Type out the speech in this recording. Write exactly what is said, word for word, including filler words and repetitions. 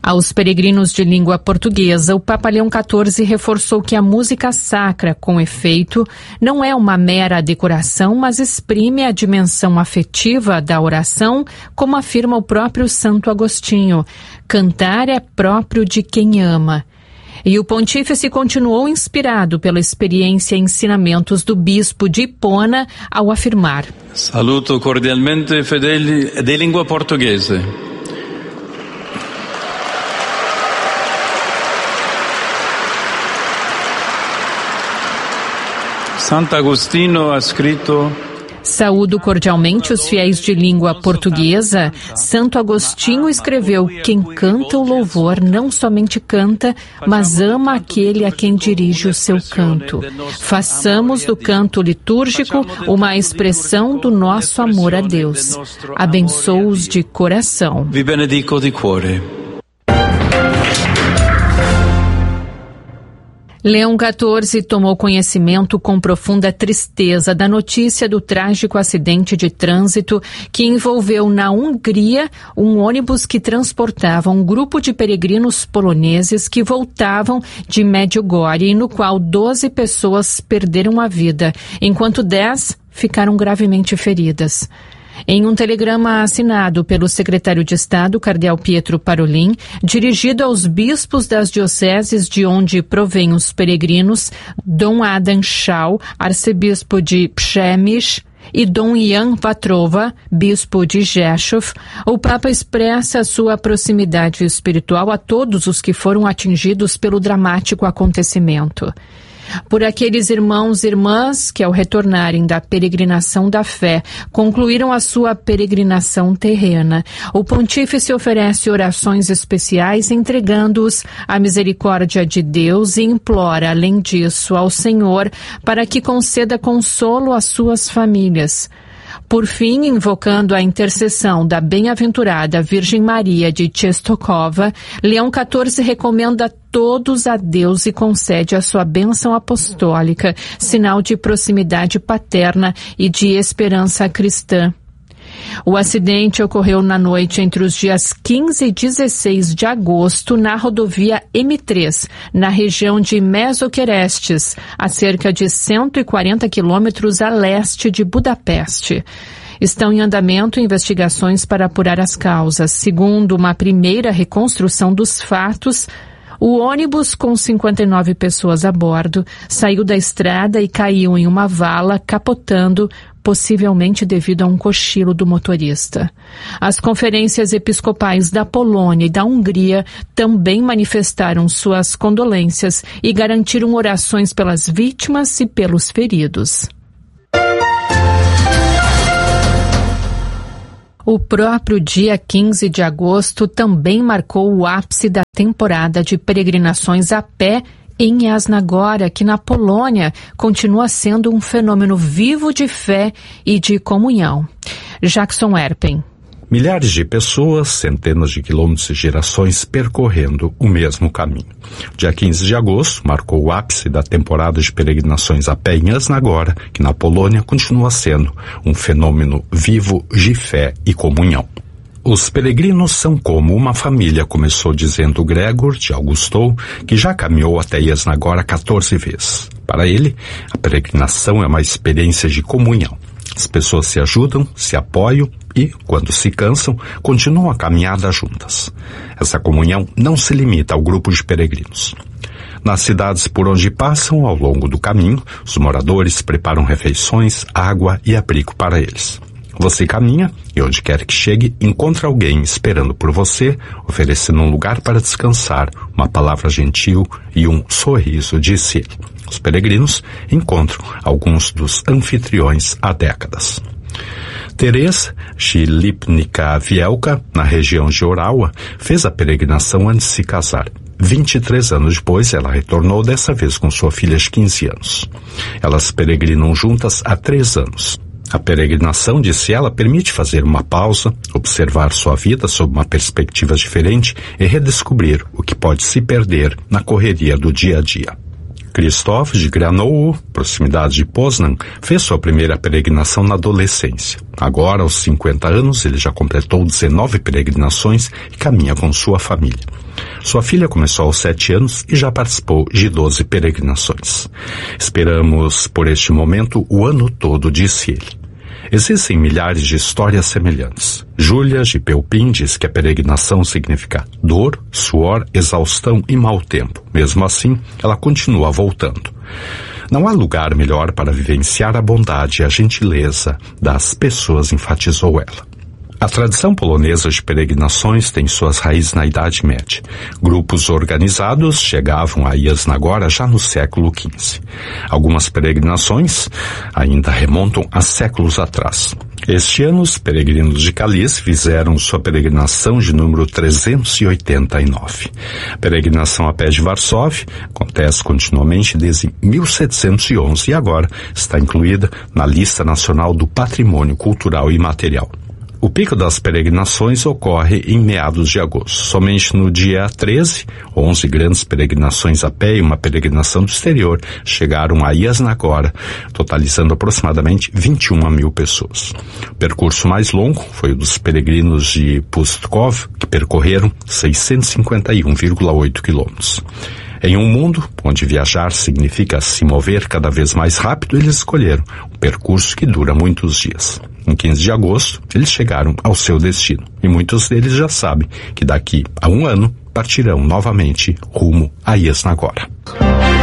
Aos peregrinos de língua portuguesa, o Papa Leão quatorze reforçou que a música sacra, com efeito, não é uma mera decoração, mas exprime a dimensão afetiva da oração, como afirma o próprio Santo Agostinho. Cantar é próprio de quem ama. E o pontífice continuou inspirado pela experiência e ensinamentos do bispo de Hipona ao afirmar: Saluto cordialmente fedeli de língua portuguesa. Santo Agostinho ha scritto: Saúdo cordialmente os fiéis de língua portuguesa. Santo Agostinho escreveu: quem canta o louvor não somente canta, mas ama aquele a quem dirige o seu canto. Façamos do canto litúrgico uma expressão do nosso amor a Deus. Abençoo-os de coração. Vi benedico di cuore. Leão quatorze tomou conhecimento com profunda tristeza da notícia do trágico acidente de trânsito que envolveu na Hungria um ônibus que transportava um grupo de peregrinos poloneses que voltavam de Medjugorje e no qual doze pessoas perderam a vida, enquanto dez ficaram gravemente feridas. Em um telegrama assinado pelo secretário de Estado, cardeal Pietro Parolin, dirigido aos bispos das dioceses de onde provêm os peregrinos, Dom Adam Shaw, arcebispo de Przemyśl, e Dom Jan Vatrova, bispo de Rzeszów, o Papa expressa sua proximidade espiritual a todos os que foram atingidos pelo dramático acontecimento. Por aqueles irmãos e irmãs que, ao retornarem da peregrinação da fé, concluíram a sua peregrinação terrena, o pontífice oferece orações especiais, entregando-os à misericórdia de Deus e implora, além disso, ao Senhor para que conceda consolo às suas famílias. Por fim, invocando a intercessão da bem-aventurada Virgem Maria de Czestochowa, Leão quatorze recomenda todos a Deus e concede a sua bênção apostólica, sinal de proximidade paterna e de esperança cristã. O acidente ocorreu na noite entre os dias quinze e dezesseis de agosto na rodovia M três, na região de Mesoquerestes, a cerca de cento e quarenta quilômetros a leste de Budapeste. Estão em andamento investigações para apurar as causas. Segundo uma primeira reconstrução dos fatos, o ônibus, com cinquenta e nove pessoas a bordo, saiu da estrada e caiu em uma vala, capotando, possivelmente devido a um cochilo do motorista. As conferências episcopais da Polônia e da Hungria também manifestaram suas condolências e garantiram orações pelas vítimas e pelos feridos. O próprio dia quinze de agosto também marcou o ápice da temporada de peregrinações a pé em Jasnagora, que na Polônia continua sendo um fenômeno vivo de fé e de comunhão. Jackson Erpen. Milhares de pessoas, centenas de quilômetros e gerações percorrendo o mesmo caminho. O dia quinze de agosto marcou o ápice da temporada de peregrinações a pé em Jasnagora, que na Polônia continua sendo um fenômeno vivo de fé e comunhão. Os peregrinos são como uma família, começou dizendo Gregor de Augustou, que já caminhou até Jasnagora quatorze vezes. Para ele, a peregrinação é uma experiência de comunhão. As pessoas se ajudam, se apoiam e, quando se cansam, continuam a caminhada juntas. Essa comunhão não se limita ao grupo de peregrinos. Nas cidades por onde passam, ao longo do caminho, os moradores preparam refeições, água e abrigo para eles. Você caminha e, onde quer que chegue, encontra alguém esperando por você, oferecendo um lugar para descansar, uma palavra gentil e um sorriso, disse ele. Os peregrinos encontram alguns dos anfitriões há décadas. Teresa Shilipnica Vielka, na região de Orawa, fez a peregrinação antes de se casar. vinte e três anos depois, ela retornou, dessa vez com sua filha de quinze anos. Elas peregrinam juntas há três anos. A peregrinação, disse ela, permite fazer uma pausa, observar sua vida sob uma perspectiva diferente e redescobrir o que pode se perder na correria do dia a dia. Krzysztof de Granowo, proximidade de Poznan, fez sua primeira peregrinação na adolescência. Agora, aos cinquenta anos, ele já completou dezenove peregrinações e caminha com sua família. Sua filha começou aos sete anos e já participou de doze peregrinações. Esperamos por este momento o ano todo, disse ele. Existem milhares de histórias semelhantes. Júlia de Pelpin diz que a peregrinação significa dor, suor, exaustão e mau tempo. Mesmo assim, ela continua voltando. Não há lugar melhor para vivenciar a bondade e a gentileza das pessoas, enfatizou ela. A tradição polonesa de peregrinações tem suas raízes na Idade Média. Grupos organizados chegavam a Jasnagora já no século quinze. Algumas peregrinações ainda remontam a séculos atrás. Este ano, os peregrinos de Kalisz fizeram sua peregrinação de número trezentos e oitenta e nove. A peregrinação a pé de Varsóvia acontece continuamente desde mil setecentos e onze e agora está incluída na Lista Nacional do Patrimônio Cultural e Imaterial. O pico das peregrinações ocorre em meados de agosto. Somente no dia treze, onze grandes peregrinações a pé e uma peregrinação do exterior chegaram a Jasnagora, totalizando aproximadamente vinte e uma mil pessoas. O percurso mais longo foi o dos peregrinos de Pustkov, que percorreram seiscentos e cinquenta e um vírgula oito quilômetros. Em um mundo onde viajar significa se mover cada vez mais rápido, eles escolheram um percurso que dura muitos dias. Em quinze de agosto, eles chegaram ao seu destino. E muitos deles já sabem que daqui a um ano partirão novamente rumo a Jasnagora.